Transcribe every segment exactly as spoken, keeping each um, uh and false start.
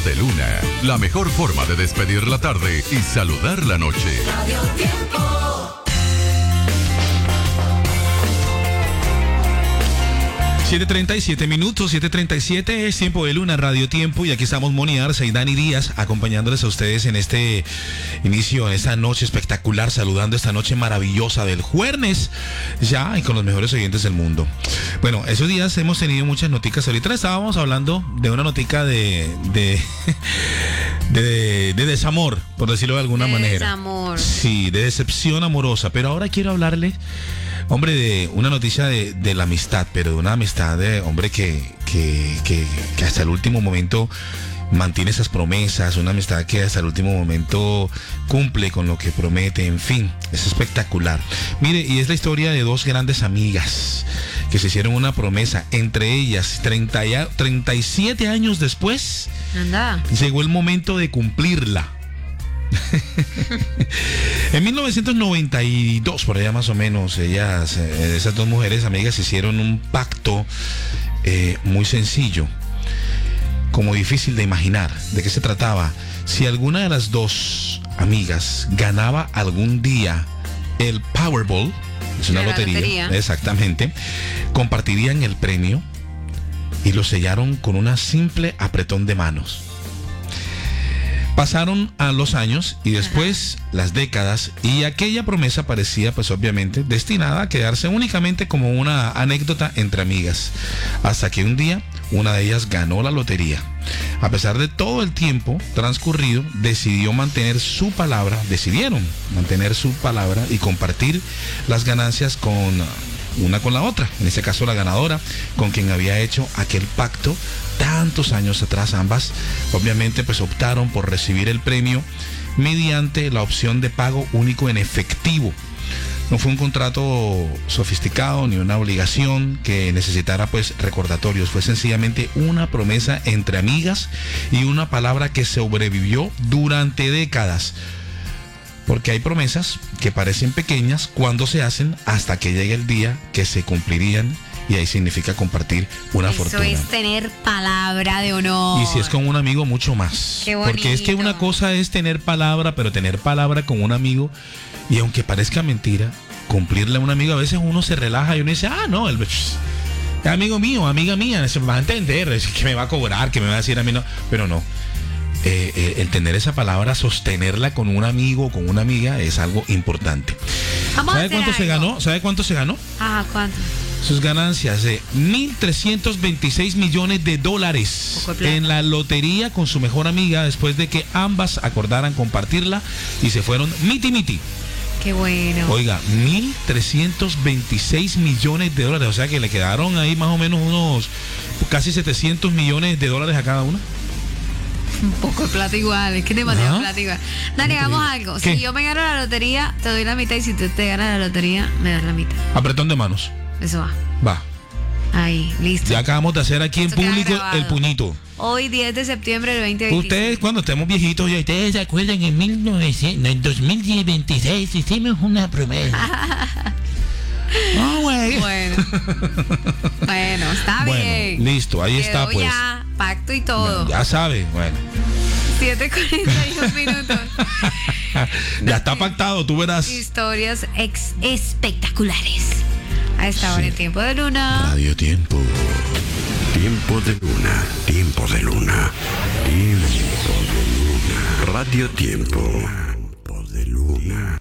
de Luna, la mejor forma de despedir la tarde y saludar la noche. Radio Tiempo. siete treinta y siete minutos, siete treinta y siete es Tiempo de Luna, Radio Tiempo, y aquí estamos Moni Arza y Dani Díaz acompañándoles a ustedes en este inicio, en esta noche espectacular, saludando esta noche maravillosa del jueves ya y con los mejores oyentes del mundo. Bueno, esos días hemos tenido muchas noticias. Ahorita estábamos hablando de una notica de de, de de desamor, por decirlo de alguna de manera. Desamor. Sí, de decepción amorosa, pero ahora quiero hablarle, hombre, de una noticia de, de la amistad, pero de una amistad de hombre que, que, que, que hasta el último momento mantiene esas promesas, una amistad que hasta el último momento cumple con lo que promete, en fin, es espectacular. Mire, y es la historia de dos grandes amigas que se hicieron una promesa, entre ellas treinta, treinta y siete años después, Anda. llegó el momento de cumplirla. En mil novecientos noventa y dos, por allá más o menos, ellas, eh, esas dos mujeres amigas hicieron un pacto eh, muy sencillo, como difícil de imaginar. ¿De qué se trataba? Si alguna de las dos amigas ganaba algún día el Powerball, es una lotería, lotería, exactamente, compartirían el premio, y lo sellaron con una simple apretón de manos. Pasaron a los años y después Ajá. las décadas, y aquella promesa parecía, pues obviamente, destinada a quedarse únicamente como una anécdota entre amigas, hasta que un día una de ellas ganó la lotería. A pesar de todo el tiempo transcurrido, decidió mantener su palabra, decidieron mantener su palabra y compartir las ganancias con una con la otra, en este caso la ganadora, con quien había hecho aquel pacto tantos años atrás. Ambas obviamente pues optaron por recibir el premio mediante la opción de pago único en efectivo. No fue un contrato sofisticado ni una obligación que necesitara pues recordatorios, fue sencillamente una promesa entre amigas y una palabra que sobrevivió durante décadas. Porque hay promesas que parecen pequeñas cuando se hacen, hasta que llegue el día que se cumplirían, y ahí significa compartir una Eso fortuna. Eso es tener palabra de honor. Y si es con un amigo, mucho más. Qué bonito. Porque es que una cosa es tener palabra, pero tener palabra con un amigo, y aunque parezca mentira, cumplirle a un amigo, a veces uno se relaja y uno dice, ah, no, el amigo mío, amiga mía, se va a entender, que me va a cobrar, que me va a decir a mí no, pero no. Eh, eh, el tener esa palabra, sostenerla con un amigo o con una amiga, es algo importante. ¿Sabe cuánto algo. se ganó? ¿Sabe cuánto se ganó? Ah, ¿cuánto? Sus ganancias de mil trescientos veintiséis millones de dólares en la lotería con su mejor amiga, después de que ambas acordaran compartirla y se fueron miti miti. Qué bueno. Oiga, mil trescientos veintiséis millones de dólares, o sea que le quedaron ahí más o menos unos casi setecientos millones de dólares a cada una. Un poco de plata igual, es que demasiado plata igual. Dale, hagamos algo. ¿Qué? Si yo me gano la lotería, te doy la mitad, y si tú te ganas la lotería, me das la mitad. Apretón de manos. Eso va. Va. Ahí, listo. Ya acabamos de hacer aquí Esto en público el puñito. Hoy, diez de septiembre del veinte veintiséis. Ustedes, cuando estemos viejitos, ya ustedes se acuerdan, en mil novecientos, en dos mil veintiséis hicimos una promesa. No, güey. Bueno. Bueno, está bueno, bien. Listo, ahí Quedó está, pues. Ya, pacto y todo. Ya sabe, bueno. siete cuarenta y dos minutos. Ya está pactado, tú verás. Historias ex espectaculares. A esta sí. hora en Tiempo de Luna. Radio Tiempo. Tiempo de Luna. Tiempo de Luna. Tiempo de Luna. Radio Tiempo. Tiempo de Luna.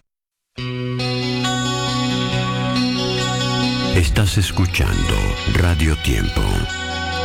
Estás escuchando Radio Tiempo.